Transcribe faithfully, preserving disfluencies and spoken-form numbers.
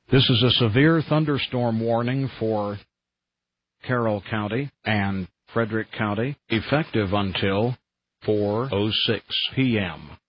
This is a severe thunderstorm warning for Carroll County and Frederick County, effective until four oh six p.m.